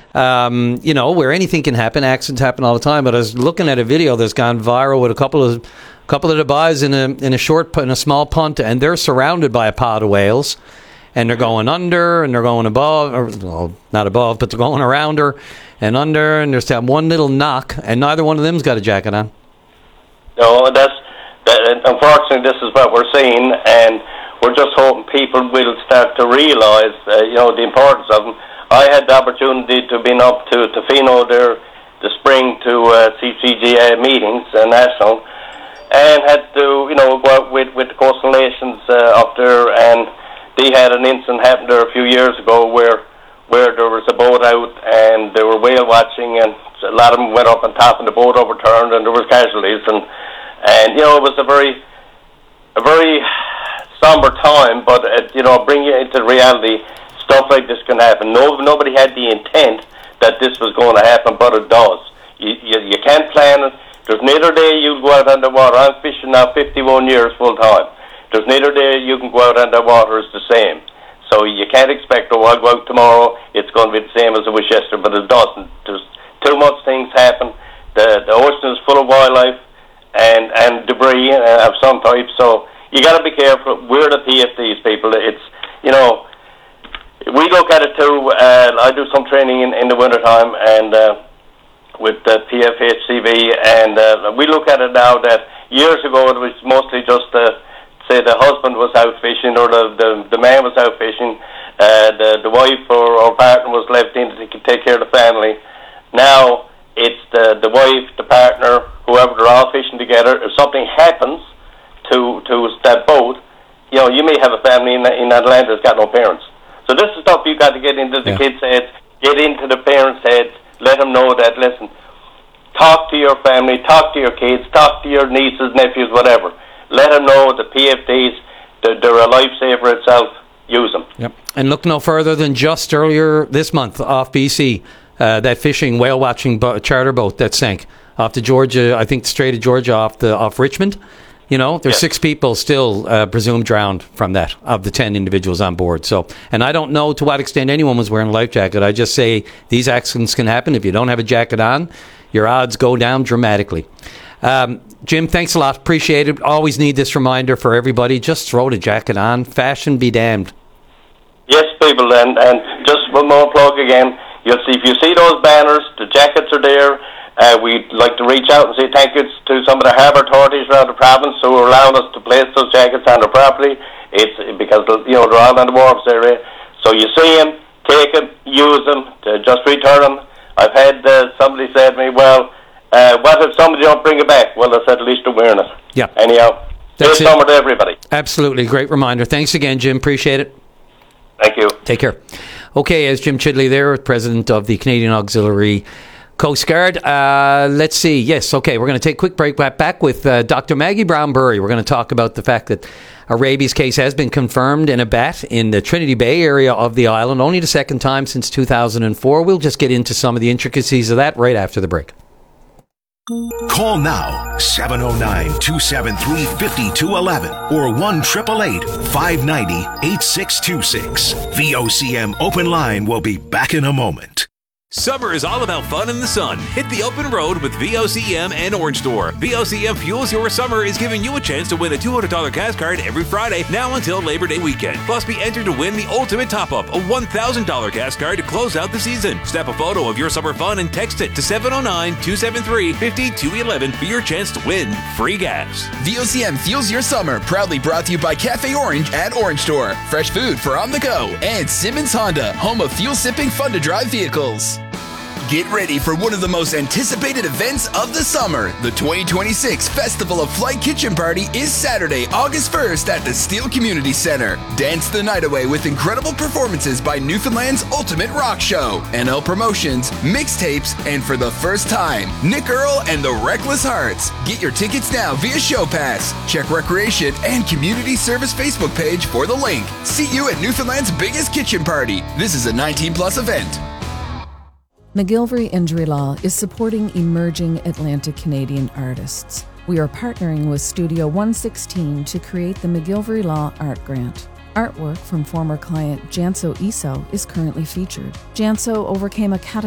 where anything can happen. Accidents happen all the time. But I was looking at a video that's gone viral with a couple of the boys in a small punt, and they're surrounded by a pod of whales, and they're going under and they're going above, or well, not above, but they're going around her and under, and there's that one little knock, and neither one of them's got a jacket on. No, unfortunately, this is what we're seeing, and we're just hoping people will start to realise, the importance of them. I had the opportunity to be up to Fino there this spring to CCGA meetings, national, and had to, go out with the Coastal Nations up there, and they had an incident happen there a few years ago where there was a boat out and they were whale watching, and a lot of them went up on top and the boat overturned and there was casualties, and it was a very somber time, but bring you into reality. Stuff like this can happen. Nobody had the intent that this was going to happen, but it does. You can't plan it. There's neither day you'll go out on the water. I'm fishing now 51 years full time. There's neither day you can go out on the water is the same. So you can't expect, I'll go out tomorrow, it's going to be the same as it was yesterday, but it doesn't. There's too much things happen. The ocean is full of wildlife and debris of some type, so you got to be careful. We're the PFDs people. It's, we look at it too. I do some training in the wintertime and with the PFHCV, and we look at it now that years ago it was mostly just say the husband was out fishing or the man was out fishing, the wife or partner was left in to take care of the family. Now it's the wife, the partner, whoever, they're all fishing together. If something happens to that boat, you may have a family in Atlanta that's got no parents. So this is stuff you got to get into the kids' heads, get into the parents' heads, let them know that, listen, talk to your family, talk to your kids, talk to your nieces, nephews, whatever. Let them know the PFDs, they're a lifesaver itself. Use them. Yep. And look no further than just earlier this month off BC, that fishing, whale watching charter boat that sank off the Georgia, I think the Strait of Georgia off Richmond. There's 6 people still presumed drowned from that, of the 10 individuals on board. So, and I don't know to what extent anyone was wearing a life jacket. I just say these accidents can happen. If you don't have a jacket on, your odds go down dramatically. Jim, thanks a lot. Appreciate it. Always need this reminder for everybody. Just throw the jacket on. Fashion be damned. Yes, people, and just one more plug again. You'll see, if you see those banners, the jackets are there. We'd like to reach out and say thank you to some of the harbour authorities around the province who are allowing us to place those jackets on the property. It's because they're all on the wharves area. So you see them, take them, use them, just return them. I've had somebody say to me, well, what if somebody don't bring it back? Well, I said at least they're wearing it. Yeah. Anyhow, good summer to everybody. Absolutely, great reminder. Thanks again, Jim. Appreciate it. Thank you. Take care. Okay, as Jim Chidley there, President of the Canadian Auxiliary Coast Guard. Let's see. Yes, okay, we're going to take a quick break. Back with Dr. Maggie Brown-Burry. We're going to talk about the fact that a rabies case has been confirmed in a bat in the Trinity Bay area of the island, only the second time since 2004. We'll just get into some of the intricacies of that right after the break. Call now, 709-273-5211 or 1-888-590-8626. VOCM Open Line will be back in a moment. Summer is all about fun in the sun. Hit the open road with VOCM and Orange Store. VOCM Fuels Your Summer is giving you a chance to win a $200 gas card every Friday, now until Labor Day weekend. Plus, be entered to win the ultimate top-up, a $1,000 gas card to close out the season. Snap a photo of your summer fun and text it to 709-273-5211 for your chance to win free gas. VOCM Fuels Your Summer, proudly brought to you by Cafe Orange at Orange Store. Fresh food for on the go. And Simmons Honda, home of fuel-sipping fun-to-drive vehicles. Get ready for one of the most anticipated events of the summer. The 2026 Festival of Flight Kitchen Party is Saturday, August 1st at the Steel Community Center. Dance the night away with incredible performances by Newfoundland's Ultimate Rock Show, NL Promotions, mixtapes, and for the first time, Nick Earl and the Reckless Hearts. Get your tickets now via Show Pass. Check Recreation and Community Service Facebook page for the link. See you at Newfoundland's biggest kitchen party. This is a 19+ event. McGillivray Injury Law is supporting emerging Atlantic Canadian artists. We are partnering with Studio 116 to create the McGillivray Law Art Grant. Artwork from former client Janso Iso is currently featured. Janso overcame a catastrophe